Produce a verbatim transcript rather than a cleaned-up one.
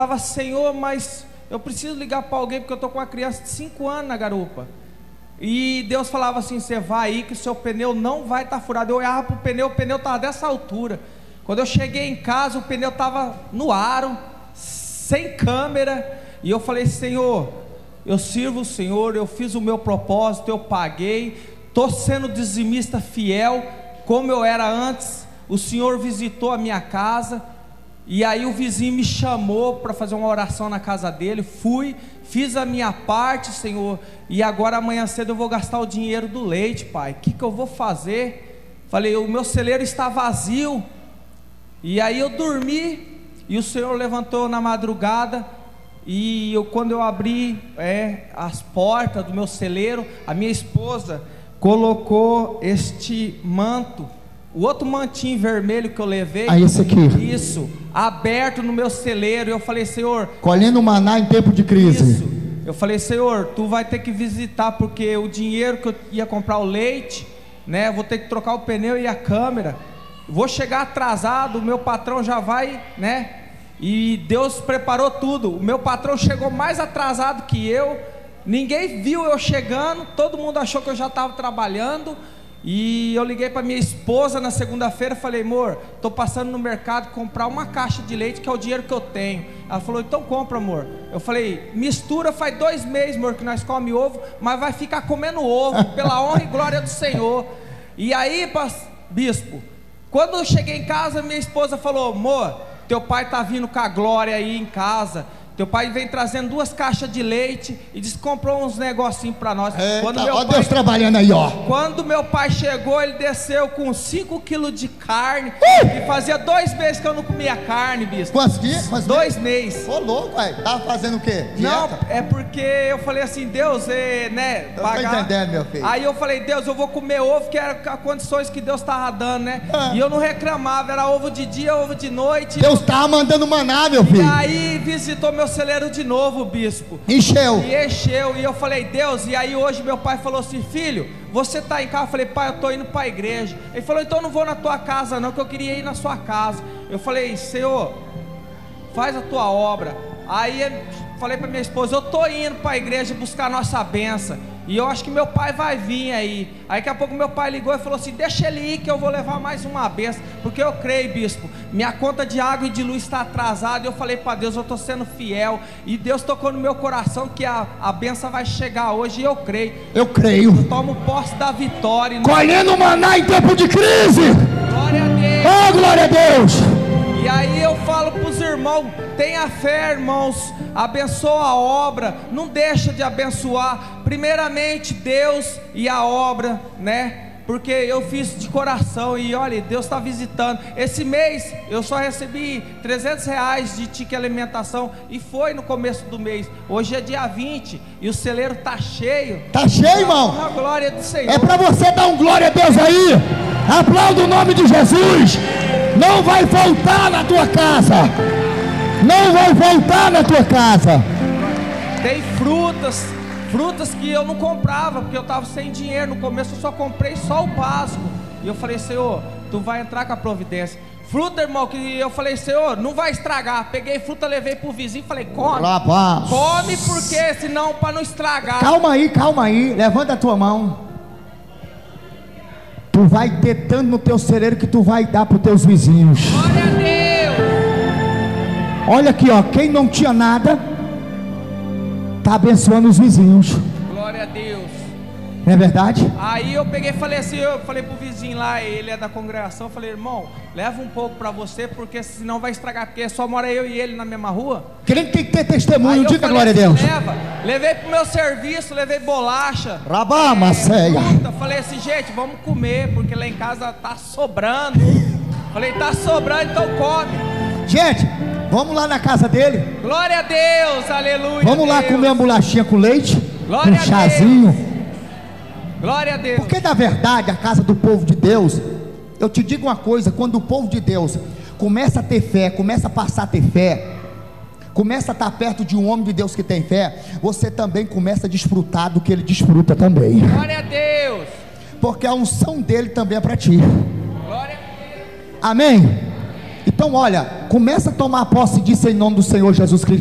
falava, Senhor, mas eu preciso ligar para alguém porque eu estou com uma criança de cinco anos na garupa. E Deus falava assim, você vai aí que o seu pneu não vai estar furado. Eu olhava para o pneu, o pneu estava dessa altura. Quando eu cheguei em casa, o pneu estava no aro, sem câmera. E eu falei, Senhor, eu sirvo o Senhor, eu fiz o meu propósito, eu paguei, estou sendo dizimista fiel, como eu era antes. O Senhor visitou a minha casa. E aí o vizinho me chamou para fazer uma oração na casa dele. Fui, fiz a minha parte, Senhor. E agora amanhã cedo eu vou gastar o dinheiro do leite, Pai. O que, que eu vou fazer? Falei, o meu celeiro está vazio. E aí eu dormi. E o Senhor levantou na madrugada. E eu, quando eu abri é, as portas do meu celeiro, a minha esposa colocou este manto, o outro mantinho vermelho que eu levei, ah, esse aqui, isso, aberto no meu celeiro. E eu falei, Senhor, colhendo maná em tempo de crise. Isso, eu falei, Senhor, tu vai ter que visitar, porque o dinheiro que eu ia comprar o leite, né, vou ter que trocar o pneu e a câmera, vou chegar atrasado, o meu patrão já vai, né, e Deus preparou tudo. O meu patrão chegou mais atrasado que eu, ninguém viu eu chegando, todo mundo achou que eu já estava trabalhando. E eu liguei para minha esposa na segunda-feira, falei, amor, estou passando no mercado comprar uma caixa de leite, que é o dinheiro que eu tenho. Ela falou, então compra, amor. Eu falei, mistura, faz dois meses, amor, que nós comemos ovo, mas vai ficar comendo ovo, pela honra e glória do Senhor. E aí, bispo, quando eu cheguei em casa, minha esposa falou, amor, teu pai está vindo com a glória aí em casa. Teu pai vem trazendo duas caixas de leite e disse que comprou uns negocinhos para nós. Eita, quando meu ó pai, Deus trabalhando aí, ó. Quando meu pai chegou, ele desceu com cinco quilos de carne. Uh! E fazia dois meses que eu não comia carne, bispo. Quantos dias? Quantos dois meses. Ô, louco, pai. Tava fazendo o quê? Dieta? Não, é porque eu falei assim, Deus, é, né? Eu pagar. tô entendendo, meu filho. Aí eu falei, Deus, eu vou comer ovo, que era as condições que Deus estava dando, né? Ah. E eu não reclamava, era ovo de dia, ovo de noite. Deus estava mandando maná, meu filho. E aí visitou meu celeiro de novo, bispo. Encheu. E encheu. E eu falei, Deus, e aí hoje meu pai falou assim, filho, você está em casa? Eu falei, pai, eu estou indo para a igreja. Ele falou, então eu não vou na tua casa não, que eu queria ir na sua casa. Eu falei, Senhor, faz a tua obra. Aí eu falei para minha esposa, eu estou indo para a igreja buscar a nossa benção. E eu acho que meu pai vai vir aí. Aí daqui a pouco meu pai ligou e falou assim, deixa ele ir que eu vou levar mais uma benção. Porque eu creio, bispo, minha conta de água e de luz está atrasada. E eu falei para Deus, eu estou sendo fiel. E Deus tocou no meu coração que a, a benção vai chegar hoje. E eu creio. Eu creio. Eu tomo posse da vitória. Colhendo maná em tempo de crise. Glória a Deus. Oh, glória a Deus. E aí eu falo para os irmãos, tenha fé, irmãos, abençoa a obra, não deixa de abençoar, primeiramente Deus e a obra, né? Porque eu fiz de coração e olha, Deus está visitando. Esse mês eu só recebi trezentos reais de ticket alimentação e foi no começo do mês. Hoje é dia vinte e o celeiro está cheio. Está cheio, irmão? A glória do Senhor. É para você dar um glória a Deus aí. Aplauda o nome de Jesus. Não vai faltar na tua casa. Não vai faltar na tua casa. Tem frutas. Frutas que eu não comprava, porque eu estava sem dinheiro. No começo eu só comprei só o básico. E eu falei, Senhor, tu vai entrar com a providência. Fruta, irmão, que eu falei, Senhor, não vai estragar. Peguei fruta, levei pro vizinho e falei, come. Rapaz. Come porque senão para não estragar. Calma aí, calma aí. Levanta a tua mão. Tu vai ter tanto no teu celeiro que tu vai dar para os teus vizinhos. Glória a Deus. Olha aqui, ó, quem não tinha nada tá abençoando os vizinhos. Glória a Deus. Não é verdade? Aí eu peguei e falei assim, eu falei pro vizinho lá, ele é da congregação, eu falei, irmão, leva um pouco para você, porque senão vai estragar, porque só mora eu e ele na mesma rua. Quem tem que ter testemunho, diga falei, glória a Deus. Leva. Levei pro meu serviço, levei bolacha, Rabá, Maceia. Fruta. Falei assim, gente, vamos comer, porque lá em casa tá sobrando. Falei, tá sobrando, então come. Gente, vamos lá na casa dele. Glória a Deus, aleluia. Vamos lá Deus. comer uma bolachinha com leite, Glória um chazinho. Deus. Glória a Deus. Porque na verdade a casa do povo de Deus, eu te digo uma coisa, quando o povo de Deus começa a ter fé, começa a passar a ter fé, começa a estar perto de um homem de Deus que tem fé, você também começa a desfrutar do que ele desfruta também. Glória a Deus. Porque a unção dele também é para ti. Glória a Deus. Amém? Então olha, começa a tomar posse disso em nome do Senhor Jesus Cristo.